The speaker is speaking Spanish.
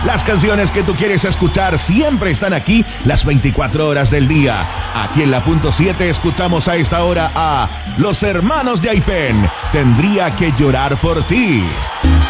Las canciones que tú quieres escuchar siempre están aquí las 24 horas del día. Aquí en la punto 7 escuchamos a esta hora a Los Hermanos de Aipén. Tendría que llorar por ti.